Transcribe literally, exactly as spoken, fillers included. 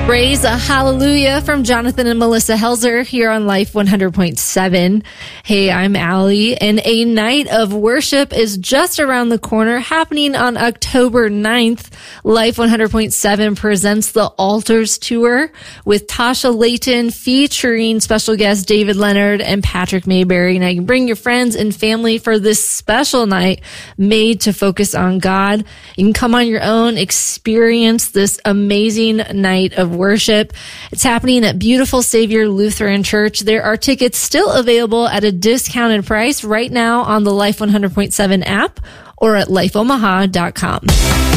Praise a hallelujah from Jonathan and Melissa Helzer here on Life one hundred point seven. Hey, I'm Allie, and a night of worship is just around the corner, happening on October ninth. Life one hundred point seven presents the Altars Tour with Tasha Layton featuring special guests David Leonard and Patrick Mayberry. Now you can bring your friends and family for this special night made to focus on God. You can come on your own, experience this amazing night of worship. It's happening at Beautiful Savior Lutheran Church. There are tickets still available at a discounted price right now on the Life one hundred point seven app or at life omaha dot com.